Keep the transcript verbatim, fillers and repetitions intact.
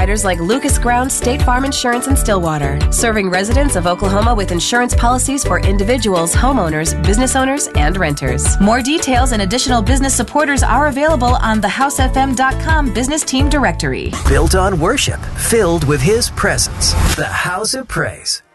Providers like Lucas Ground State Farm Insurance in Stillwater, serving residents of Oklahoma with insurance policies for individuals, homeowners, business owners, and renters. More details and additional business supporters are available on the house f m dot com Business Team Directory. Built on worship, filled with His presence. The House of Praise.